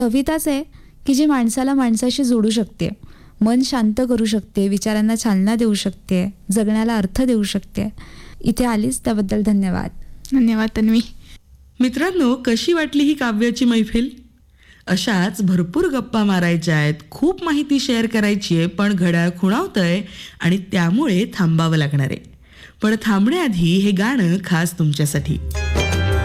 कविताच आहे की जी माणसाला माणसाशी जोडू शकते, मन शांत करू शकते, विचारांना चालना देऊ शकते, जगण्याला अर्थ देऊ शकते. इथे आलीस त्याबद्दल धन्यवाद. धन्यवाद तन्वी. मित्रांनो, कशी वाटली ही काव्याची मैफिल? अशाच भरपूर गप्पा मारायच्या आहेत, खूप माहिती शेअर करायची आहे, पण घड्याळ खुणावतंय आणि त्यामुळे थांबावं लागणार आहे. पण थांबण्याआधी हे गाणं खास तुमच्यासाठी.